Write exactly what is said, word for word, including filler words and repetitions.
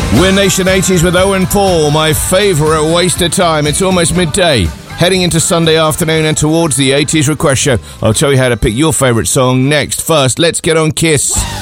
We're Nation eighties with Owen Paul, my favourite waste of time. It's almost midday, heading into Sunday afternoon and towards the eighties Request Show. I'll tell you how to pick your favourite song next. First, let's get on Kiss.